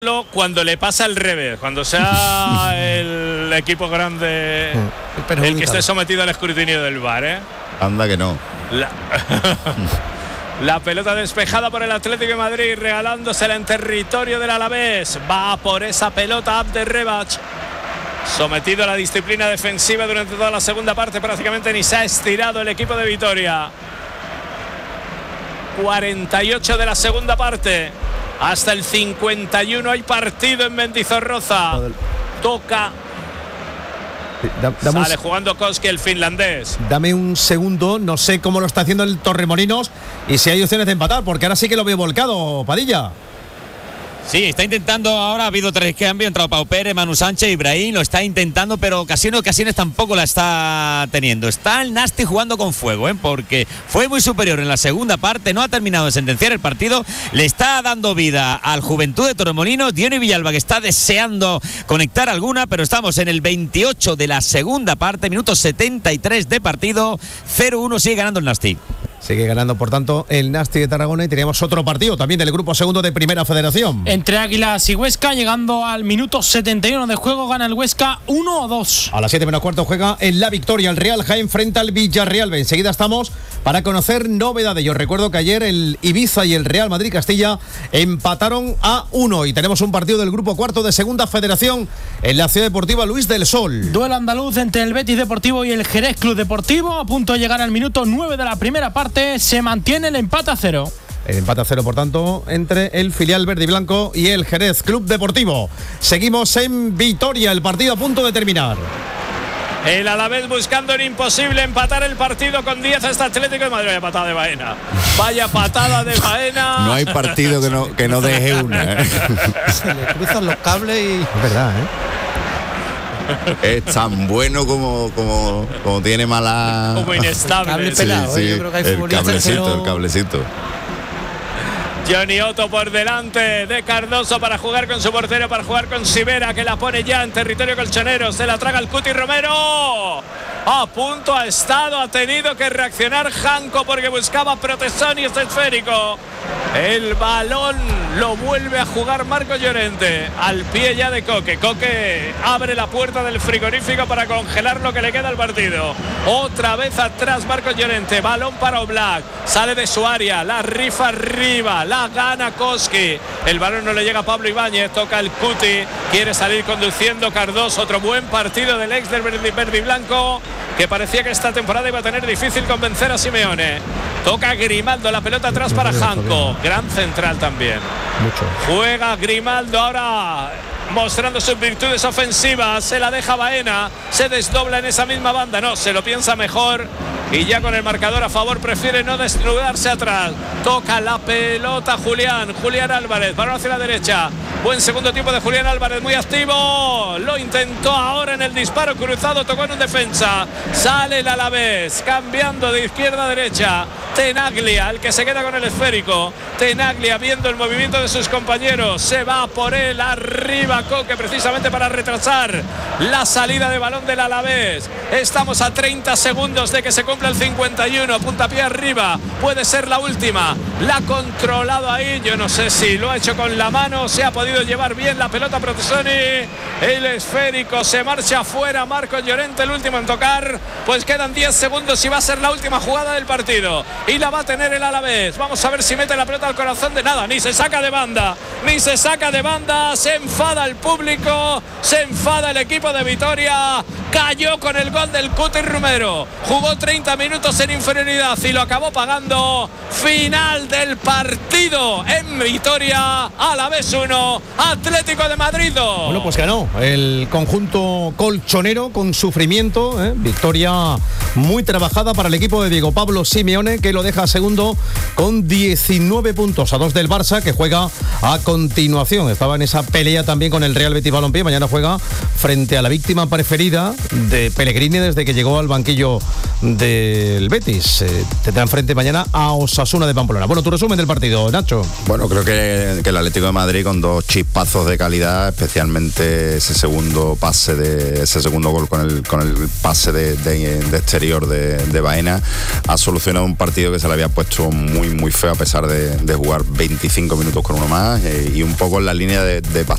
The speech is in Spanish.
cuando le pasa al revés, cuando sea el equipo grande el que esté sometido al escrutinio del VAR, ¿eh? Anda que no. La pelota despejada por el Atlético de Madrid, regalándosela en territorio del Alavés. Va por esa pelota Abder Rebac, sometido a la disciplina defensiva durante toda la segunda parte. Prácticamente ni se ha estirado el equipo de Vitoria. 48 de la segunda parte. Hasta el 51 hay partido en Mendizorroza. Toca. Sale jugando Koski, el finlandés. Dame un segundo, no sé cómo lo está haciendo el Torremolinos y si hay opciones de empatar, porque ahora sí que lo veo volcado, Padilla. Sí, está intentando ahora, ha habido 3 cambios, ha entrado Pau Pérez, Manu Sánchez, Ibrahim, lo está intentando, pero ocasiones tampoco la está teniendo. Está el Nasti jugando con fuego, porque fue muy superior en la segunda parte, no ha terminado de sentenciar el partido, le está dando vida al Juventud de Torremolinos, Diony Villalba, que está deseando conectar alguna, pero estamos en el 28 de la segunda parte, minuto 73 de partido, 0-1, sigue ganando el Nasti. Sigue ganando, por tanto, el Nasti de Tarragona y teníamos otro partido también del grupo segundo de Primera Federación. Entre Águilas y Huesca, llegando al minuto 71 de juego, gana el Huesca 1-2. A las 7 menos cuarto juega en La Victoria el Real Jaén frente al Villarreal. Enseguida estamos para conocer novedades. Yo recuerdo que ayer el Ibiza y el Real Madrid Castilla empataron a 1 y tenemos un partido del grupo cuarto de Segunda Federación en la Ciudad Deportiva Luis del Sol. Duelo andaluz entre el Betis Deportivo y el Jerez Club Deportivo, a punto de llegar al minuto 9 de la primera parte. Se mantiene el empate a 0. El empate a 0, por tanto, entre el filial verde y blanco y el Jerez Club Deportivo. Seguimos en Vitoria, el partido a punto de terminar. El Alavés buscando en imposible empatar el partido con 10 a este Atlético de Madrid. Vaya patada de Baena. Vaya patada de Baena. No hay partido que no deje una. Se le cruzan los cables y... Es verdad, Es tan bueno como tiene mala... Como inestable. Cable pelado, sí, yo creo que hay el futbolistas que no... cablecito. Johnny Otto por delante de Cardoso para jugar con su portero, para jugar con Sivera, que la pone ya en territorio colchonero. Se la traga el Cuti Romero. A punto ha estado, ha tenido que reaccionar Janko porque buscaba protección y este esférico. El balón lo vuelve a jugar Marco Llorente al pie ya de Coque. Coque abre la puerta del frigorífico para congelar lo que le queda al partido. Otra vez atrás Marco Llorente, balón para Oblak, sale de su área, la rifa arriba, la gana Koski. El balón no le llega a Pablo Ibáñez, toca el Cuti, quiere salir conduciendo Cardoso. Otro buen partido del ex del verde y blanco, que parecía que esta temporada iba a tener difícil convencer a Simeone. Toca Grimaldo, la pelota atrás para Janko, gran central también. Mucho. Juega Grimaldo ahora mostrando sus virtudes ofensivas, se la deja Baena, se desdobla en esa misma banda, no, se lo piensa mejor y ya con el marcador a favor prefiere no desnudarse atrás. Toca la pelota Julián Álvarez, balón hacia la derecha. Buen segundo tiempo de Julián Álvarez, muy activo, lo intentó ahora en el disparo cruzado, tocó en un defensa, sale el Alavés, cambiando de izquierda a derecha. Tenaglia, el que se queda con el esférico. Tenaglia, viendo el movimiento de sus compañeros, se va por él arriba Coque, precisamente para retrasar la salida de balón del Alavés. Estamos a 30 segundos de que se cumpla el 51, puntapié arriba, puede ser la última. La ha controlado ahí, yo no sé si lo ha hecho con la mano, se ha podido llevar bien la pelota Protesoni. El esférico se marcha afuera, Marcos Llorente el último en tocar, pues quedan 10 segundos y va a ser la última jugada del partido. Y la va a tener el Alavés. Vamos a ver si mete la pelota al corazón de nada. Ni se saca de banda. Se enfada el público. Se enfada el equipo de Vitoria. Cayó con el gol del Cuti Romero. Jugó 30 minutos en inferioridad y lo acabó pagando. Final del partido en Vitoria. Alavés 1, Atlético de Madrid 2. Bueno, pues ganó el conjunto colchonero con sufrimiento. Victoria muy trabajada para el equipo de Diego Pablo Simeone, que lo deja segundo con 19 puntos, a 2 del Barça, que juega a continuación. Estaba en esa pelea también con el Real Betis Balompié. Mañana juega frente a la víctima preferida de Pellegrini desde que llegó al banquillo del Betis. Tendrá enfrente mañana a Osasuna de Pamplona. Bueno, tu resumen del partido, Nacho. Bueno, creo que el Atlético de Madrid, con dos chispazos de calidad, especialmente ese segundo gol con el pase de exterior de Baena, ha solucionado un partido que se le había puesto muy muy feo, a pesar de jugar 25 minutos con uno más, y un poco en la línea de